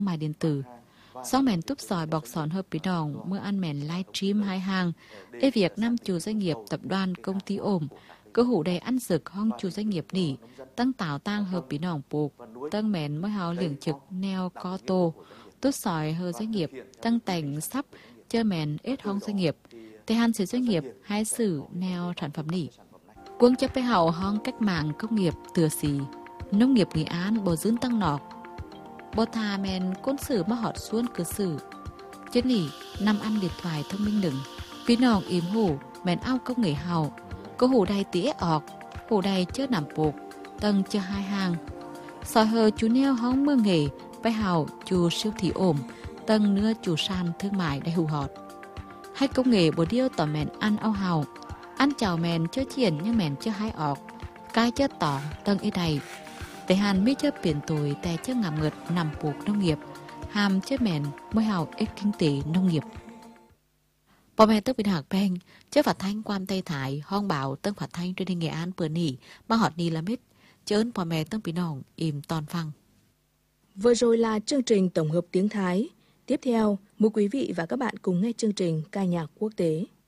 mại điện tử. Sau mẹn túp sỏi bọc sòn hợp bí đòn มื่อăn mẹn livestream hai hàng, ê việc năm chủ doanh nghiệp tập đoàn công ty ổm, cơ hủ đầy ăn sực hong chủ doanh nghiệp nỉ, tăng tạo tang hợp bí đòn buộc, tăng mẹn mới hào liệng trực neo co tô, tút sỏi hơ doanh nghiệp, tăng tành sắp, chơi mẹn ít hong doanh nghiệp, thế hàn sử doanh nghiệp hai sử neo sản phẩm nỉ. Quân chấp phải hậu hong cách mạng công nghiệp từa xì, nông nghiệp Nghệ An bổ dưỡng tăng nọc, bố thà mẹn côn sử mà họ xuân cứ sử. Chết nỉ, nằm ăn điện thoại thông minh đừng. Vì nòng im hủ, mẹn ao công nghệ hào. Có hủ đầy tía ọc, hủ đầy chớ nằm bột, tầng chơ hai hàng. Sòi hờ chú neo hóng mưa nghề, bay hào chú siêu thị ổm, tầng nữa chú sàn thương mại đầy hù họt. Hay công nghệ bố điêu tỏ mẹn ăn ao hào. Ăn chào mẹn chớ triển nhưng mẹn chớ hai ọc. Cái chớ tỏ tầng y đầy. Tế hàn mỹ chớ biển tuổi tè chớ ngảm ngợt nằm buộc nông nghiệp. Hàm chớ mẹn mới hào ít kinh tế nông nghiệp. Bò mẹ tức bình hạc bèn, chớ phát thanh quan Tây Thái, hong bảo tân phát thanh trên Nghệ An bữa nỉ, mà họ nỉ làm ít, chớn bò mẹ tân bình nòng, im toàn phăng. Vừa rồi là chương trình tổng hợp tiếng Thái. Tiếp theo, mời quý vị và các bạn cùng nghe chương trình ca nhạc quốc tế.